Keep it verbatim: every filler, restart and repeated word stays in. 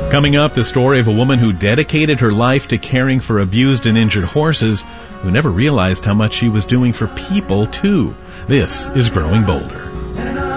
Coming up, the story of a woman who dedicated her life to caring for abused and injured horses, who never realized how much she was doing for people, too. This is Growing Bolder.